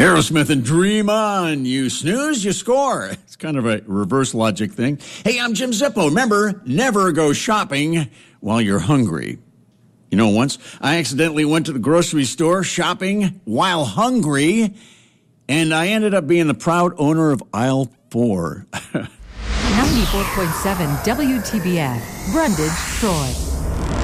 Aerosmith and Dream On. You snooze, you score. It's kind of a reverse logic thing. Hey, I'm Jim Zippo. Remember, never go shopping while you're hungry. You know, once I accidentally went to the grocery store shopping while hungry, and I ended up being the proud owner of aisle 4. 94.7 WTBF, Brundage, Troy.